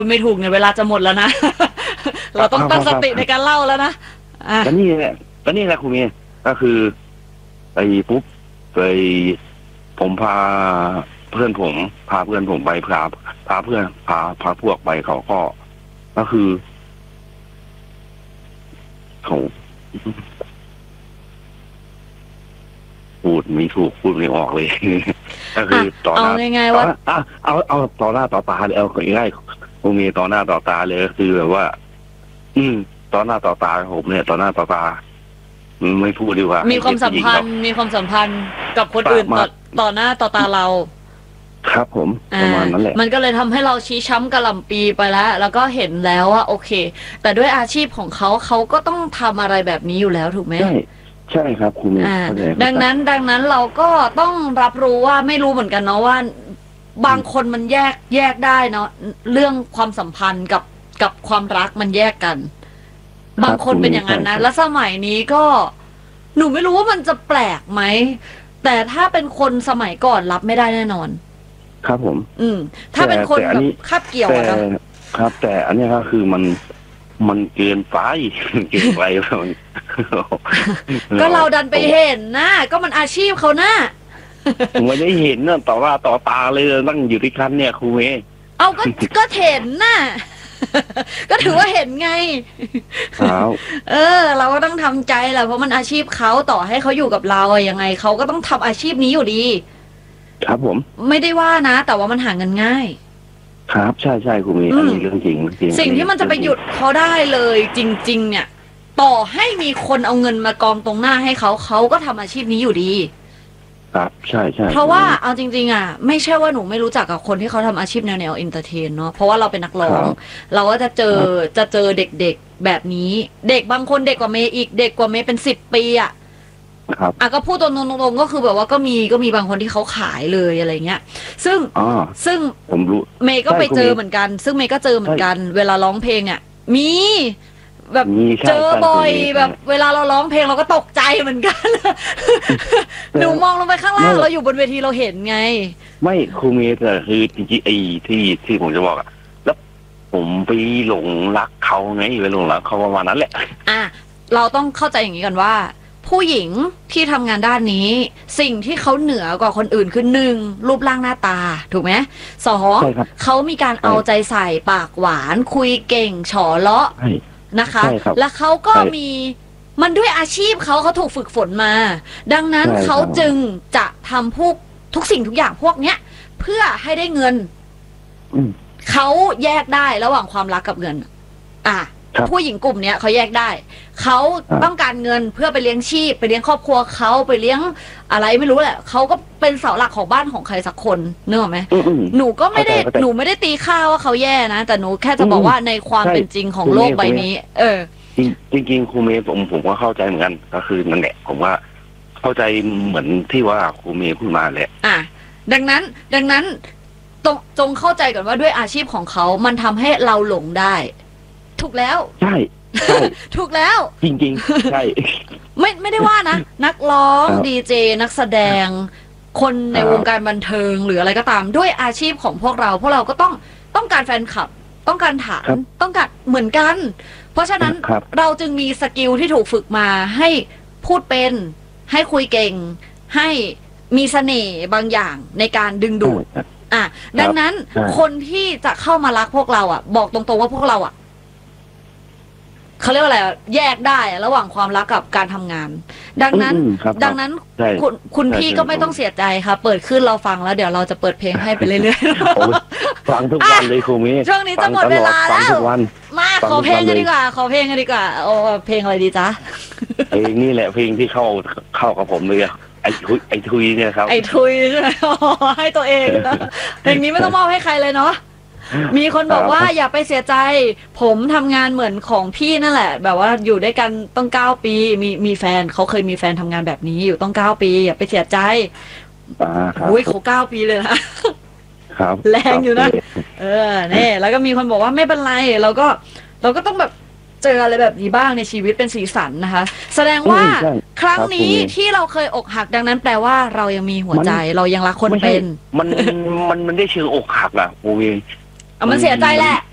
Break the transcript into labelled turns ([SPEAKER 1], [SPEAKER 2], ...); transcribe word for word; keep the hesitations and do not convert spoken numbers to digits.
[SPEAKER 1] ไม่ถูกเนี่ยเวลาจะหมดแล้วนะ เราต้องตั้งสติในการเล่าแล้วนะอ่ะ
[SPEAKER 2] ก็นี่แหละก็นี่แหละครูเมย์ก็คือไปปุ๊บไปผมพาเพื่อนผมพาเพื่อนผมไปพาพาเพื่อนพาพาพวกไปเขาก็ก็คือเขาพูดไม่ถูกพูดไม่ออกเลย ก็คือต่อหน้า
[SPEAKER 1] เอาง่ายๆว่า
[SPEAKER 2] เอาเอาเอาต่อหน้าต่อตาเลยเอาง่ายๆครูเมย์ต่อหน้าต่อตาเลยก็คือแบบว่า อืมต่อหน้าต่อตาผมเนี่ยต่อหน้าต่อตาไม่พูดดีกว่ามี
[SPEAKER 1] ความสัมพันธ์มีความสัมพันธ์กับคนอื่นต่อต่อหน้าต่อตาเรา
[SPEAKER 2] ครับผมประมาณนั้นแหละ
[SPEAKER 1] มันก็เลยทำให้เราชี้ช้ำกระหล่ำปีไปแล้วแล้วก็เห็นแล้วว่าโอเคแต่ด้วยอาชีพของเขาเขาก็ต้องทำอะไรแบบนี้อยู่แล้วถูกไหม
[SPEAKER 2] ใช่ใช่ครับคุณ
[SPEAKER 1] ดังนั้นดังนั้นเราก็ต้องรับรู้ว่าไม่รู้เหมือนกันเนาะว่าบางคนมันแยกแยกได้เนาะเรื่องความสัมพันธ์กับกับความรักมันแยกกันบางคนเป็นอย่างนั้นนะแล้วสมัยนี้ก็หนูไม่รู้ว่ามันจะแปลกไหมแต่ถ้าเป็นคนสมัยก่อนรับไม่ได้แน่นอน
[SPEAKER 2] ครับผม
[SPEAKER 1] อืมถ้าเป็นคนแบบคาบเกี่ยว
[SPEAKER 2] นะครับ แต่อันนี้ก็คือมันมันเกินไปเกินไปแล้ว
[SPEAKER 1] ก็เราดันไปเห็นนะก็มันอาชีพเขานะ
[SPEAKER 2] ผมไม่ได้เห็นนะต่อว่าต่อตาเลยนั่งอยู่ที่คันเนี่ยครูเมย์
[SPEAKER 1] เอาก็ก็เห็นน่ะก็ถือว่าเห็นไงเออเราก็ต้องทำใจแหละเพราะมันอาชีพเขาต่อให้เขาอยู่กับเราอะยังไงเขาก็ต้องทำอาชีพนี้อยู่ดี
[SPEAKER 2] ครับผม
[SPEAKER 1] ไม่ได้ว่านะแต่ว่ามันหาเงินง่าย
[SPEAKER 2] ครับใช่ใช่คุณมีอันนี้เรื่องจริง
[SPEAKER 1] สิ่งที่มันจะไปหยุดเขาได้เลยจริงๆเนี่ยต่อให้มีคนเอาเงินมากองตรงหน้าให้เขาเขาก็ทำอาชีพนี้อยู่ดี
[SPEAKER 2] ครับใช่ใช่
[SPEAKER 1] เพราะว่าเอาจริงๆอ่ะไม่ใช่ว่าหนูไม่รู้จักกับคนที่เขาทำอาชีพแนวแนวเอนเตอร์เทนเนาะเพราะว่าเราเป็นนักร้องเราก็จะเจอจะเจอเด็กๆแบบนี้เด็กบางคนเด็กกว่าเมย์อีกเด็กกว่าเมย์เป็นสิบปีอ่ะ
[SPEAKER 2] ครับ
[SPEAKER 1] อ่ะก็พูดตรงๆก็คือแบบว่าก็มีก็มีบางคนที่เขาขายเลยอะไรเงี้ยซึ่งซึ่ง
[SPEAKER 2] ผมรู้
[SPEAKER 1] เมย์ก็ไปเจอเหมือนกันซึ่งเมย์ก็เจอเหมือนกันเวลาร้องเพลงเนี่ยมีแบบเจอบ่อยแบบเวลาเราร้องเพลงเราก็ตกใจเหมือนกันหนูมองลงไปข้างล่างเราอยู่บนเวทีเราเห็นไง
[SPEAKER 2] ไม่ครูเมย์แต่คือจริงๆไอ้ที่ที่ผมจะบอกอะแล้วผมไปหลงรักเขาไงไปหลงรักเขาประมาณนั้นแหละ
[SPEAKER 1] อ่ะเราต้องเข้าใจอย่างนี้กันว่าผู้หญิงที่ทำงานด้านนี้สิ่งที่เขาเหนือกว่าคนอื่นคือหนึ่งรูปร่างหน้าตาถูกไหมสองเขามีการเอาใจใส่ปากหวานคุยเก่งฉอเลาะนะคะแล้วเขาก็มีมันด้วยอาชีพเขาเขาถูกฝึกฝนมาดังนั้นเขาจึงจะทำพวกทุกสิ่งทุกอย่างพวกเนี้ยเพื่อให้ได้เงินเขาแยกได้ระหว่างความรักกับเงินอ่ะผู้หญิงกลุ่มเนี้ยเขาแยกได้เขาต้องการเงินเพื่อไปเลี้ยงชีพไปเลี้ยงครอบครัวเขาไปเลี้ยงอะไรไม่รู้แหละเขาก็เป็นเสาหลักของบ้านของใครสักคนนึกออกไหมหนูก็ไม่ได้หนูไม่ได้ตีค่าว่าเขาแย่นะแต่หนูแค่จะบอกว่าในความเป็นจริงของโลกใบนี้เออ
[SPEAKER 2] จริงจริงครูเมย์ผมผมก็เข้าใจเหมือนกันก็คือนั่นแหละผมว่าเข้าใจเหมือนที่ว่าครูเมย์พูดมาแหละ
[SPEAKER 1] อ่ะดังนั้นดังนั้นจงจงเข้าใจก่อนว่าด้วยอาชีพของเขามันทำให้เราหลงได้ถูกแล้ว
[SPEAKER 2] ใช่ใช่
[SPEAKER 1] ถูกแล้ว
[SPEAKER 2] จริงๆใช่
[SPEAKER 1] ไม่ไม่ได้ว่านะนักร้องดีเจนักแสดงคนในวงการบันเทิงหรืออะไรก็ตามด้วยอาชีพของพวกเราพวกเราก็ต้องต้องการแฟนคลับต้องการฐานต้องการเหมือนกันเพราะฉะนั้นเราจึงมีสกิลที่ถูกฝึกมาให้พูดเป็นให้คุยเก่งให้มีเสน่ห์บางอย่างในการดึงดูดอ่ะดังนั้นคนที่จะเข้ามารักพวกเราอ่ะบอกตรงๆว่าพวกเราอ่ะเขาเรียกว่าอะไรแยกได้ระหว่างความรักกับการทำงานดังนั้นดังนั้นคุณคุณพี่ก็ไม่ต้องเสียใจค่ะเปิดขึ้นเราฟังแล้วเดี๋ยวเราจะเปิดเพลงให้ไปเรื่อย
[SPEAKER 2] ๆฟังทุกวันเลยครูเมย์
[SPEAKER 1] ช่วงนี้จะหมดเวลาแล้วมาขอเพลงกันดีกว่าขอเพลงกันดีกว่าโอ้เพลงอะไรดีจ๊ะ
[SPEAKER 2] เพลงนี่แหละเพลงที่เข้าเข้ากับผมเลยไอ้ทุยไอ้ทุยเนี่ยครับ
[SPEAKER 1] ไอ้ทุยใช่ไหมให้ตัวเองนะเพลงนี้ไม่ต้องมอบให้ใครเลยเนาะมีคนบอกว่าอย่าไปเสียใจผมทำงานเหมือนของพี่นั่นแหละแบบว่าอยู่ด้วยกันต้องเก้าปีมีมีแฟนเขาเคยมีแฟนทำงานแบบนี้อยู่ต้องเก้าปีอย่าไปเสียใจอุ้ยเขาเก้าปีเลยนะครับแรงอยู่นะเออเนี่ยแล้วก็มีคนบอกว่าไม่เป็นไรเราก็เราก็ต้องแบบเจออะไรแบบนี้บ้างในชีวิตเป็นสีสันนะคะแสดงว่าครั้งนี้ที่เราเคยอกหักดังนั้นแปลว่าเรายังมีหัวใจเรายังรักคนเป็น
[SPEAKER 2] มันมันมันได้เชิงอกหักอ่ะโอ้ย
[SPEAKER 1] มันเสียใจแหละ